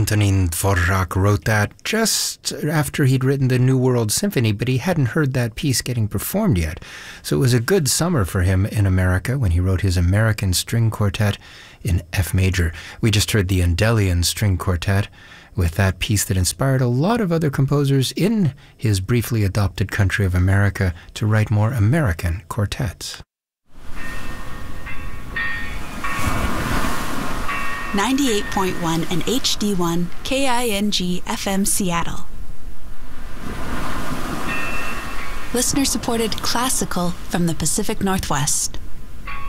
Antonin Dvorak wrote that just after he'd written the New World Symphony, but he hadn't heard that piece getting performed yet. So it was a good summer for him in America when he wrote his American String Quartet in F major. We just heard the Endellian String Quartet with that piece that inspired a lot of other composers in his briefly adopted country of America to write more American quartets. 98.1 and HD1 KING FM Seattle. Listener-supported classical from the Pacific Northwest.